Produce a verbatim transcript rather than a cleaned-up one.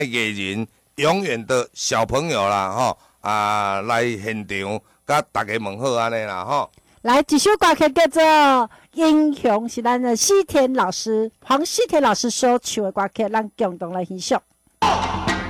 艺人永远的小朋友啦吼啊来现场，甲大家问好安尼啦吼。 来，这首歌曲叫做《英雄》，是咱的西田老师黄西田老师所唱的歌曲，咱共同来欣赏。